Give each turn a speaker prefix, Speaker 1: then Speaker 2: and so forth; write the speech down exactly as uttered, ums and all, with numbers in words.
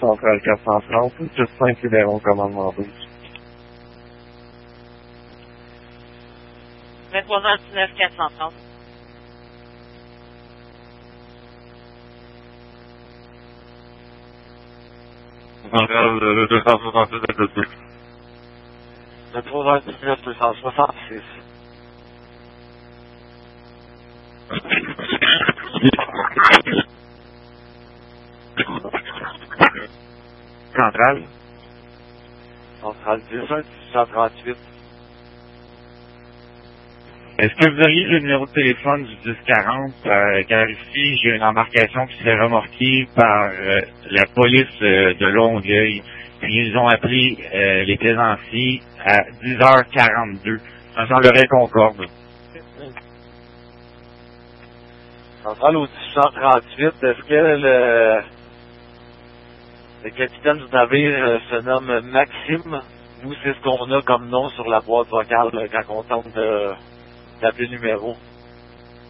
Speaker 1: centrale quatre cent trente, Justin Fédéron, commandement douze.
Speaker 2: vingt-trois heures dix-neuf, quatre cent trente.
Speaker 3: Centrale de deux cent soixante-six à Côte-Butte.
Speaker 4: vingt-trois heures dix-neuf, deux cent soixante-six.
Speaker 3: Centrale.
Speaker 4: Centrale dix, six cent trente-huit.
Speaker 3: Est-ce que vous auriez le numéro de téléphone du dix quarante, euh, car ici, j'ai une embarcation qui s'est remorquée par euh, la police euh, de Longueuil, puis ils ont appelé euh, les plaisanciers à dix heures quarante-deux. Ça semblerait concorde.
Speaker 4: Centrale au six cent trente-huit, est-ce que le, le capitaine du navire euh, se nomme Maxime? Nous, c'est ce qu'on a comme nom sur la boîte vocale euh, quand on tente de d'appeler le numéro.